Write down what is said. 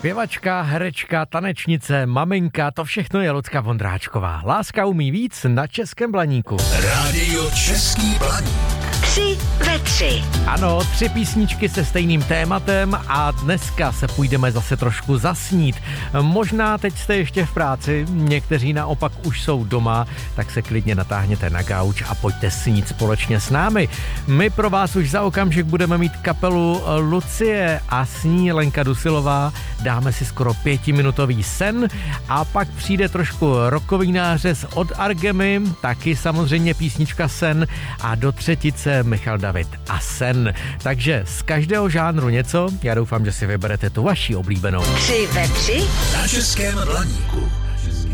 Zpěvačka, herečka, tanečnice, maminka, to všechno je Lucka Vondráčková. Láska umí víc na Českém Blaníku. Rádio Český Blaník. 3 ve 3. Ano, 3 písničky se stejným tématem a dneska se půjdeme zase trošku zasnít. Možná teď jste ještě v práci, někteří naopak už jsou doma, tak se klidně natáhněte na gauč a pojďte snít společně s námi. My pro vás už za okamžik budeme mít kapelu Lucie a s ní Lenka Dusilová. Dáme si skoro 5minutový sen a pak přijde trošku rockový nářez od Argemy, taky samozřejmě písnička Sen a do třetice Michal David a Sen. Takže z každého žánru něco, já doufám, že si vyberete tu vaši oblíbenou. 3 ve 3 na Českém Blaníku.